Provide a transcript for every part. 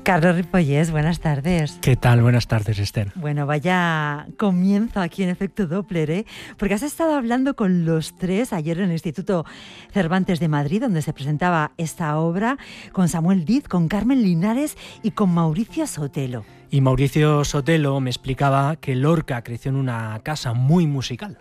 Carlos Ripollés, buenas tardes. ¿Qué tal? Buenas tardes, Esther. Bueno, vaya comienzo aquí en Efecto Doppler, ¿eh? Porque has estado hablando con los tres ayer en el Instituto Cervantes de Madrid, donde se presentaba esta obra, con Samuel Diz, con Carmen Linares y con Mauricio Sotelo. Y Mauricio Sotelo me explicaba que Lorca creció en una casa muy musical.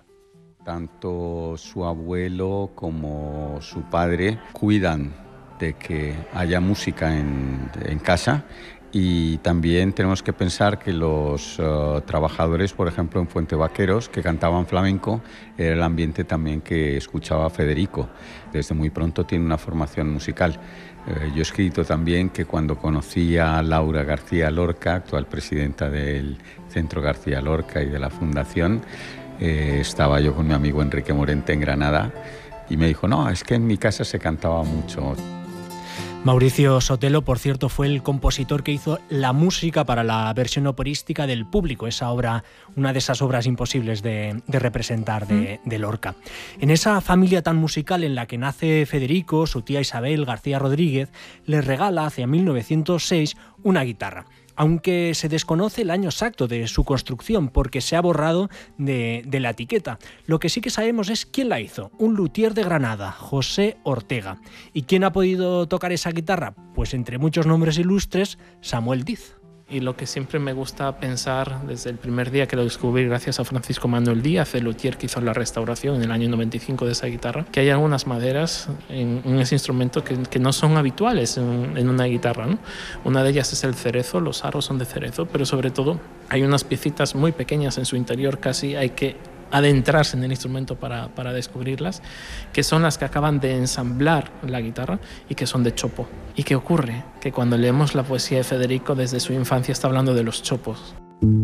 Tanto su abuelo como su padre cuidan de que haya música en casa, y también tenemos que pensar que los trabajadores, por ejemplo, en Fuente Vaqueros, que cantaban flamenco, era el ambiente también que escuchaba Federico. Desde muy pronto tiene una formación musical. Yo he escrito también que cuando conocí a Laura García Lorca, actual presidenta del Centro García Lorca y de la Fundación, estaba yo con mi amigo Enrique Morente en Granada y me dijo, no, es que en mi casa se cantaba mucho. Mauricio Sotelo, por cierto, fue el compositor que hizo la música para la versión operística del Público, esa obra, una de esas obras imposibles de representar de Lorca. En esa familia tan musical en la que nace Federico, su tía Isabel García Rodríguez le regala hacia 1906 una guitarra, aunque se desconoce el año exacto de su construcción porque se ha borrado de la etiqueta. Lo que sí que sabemos es quién la hizo, un luthier de Granada, José Ortega. ¿Y quién ha podido tocar esa guitarra? Pues entre muchos nombres ilustres, Samuel Diz. Y lo que siempre me gusta pensar desde el primer día que lo descubrí gracias a Francisco Manuel Díaz, el luthier que hizo la restauración en el año 95 de esa guitarra, que hay algunas maderas en ese instrumento que no son habituales en una guitarra, ¿no? Una de ellas es el cerezo, los aros son de cerezo, pero sobre todo hay unas piecitas muy pequeñas en su interior, casi hay que adentrarse en el instrumento para descubrirlas, que son las que acaban de ensamblar la guitarra y que son de chopo. ¿Y qué ocurre? Que cuando leemos la poesía de Federico, desde su infancia está hablando de los chopos.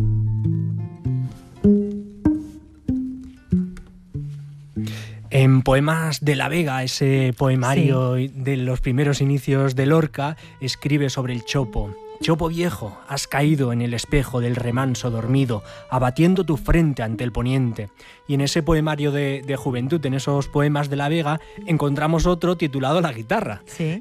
En Poemas de la Vega, ese poemario de los primeros inicios de Lorca, escribe sobre el chopo. Chopo viejo, has caído en el espejo del remanso dormido, abatiendo tu frente ante el poniente. Y en ese poemario de juventud, en esos Poemas de la Vega, encontramos otro titulado La guitarra. Sí.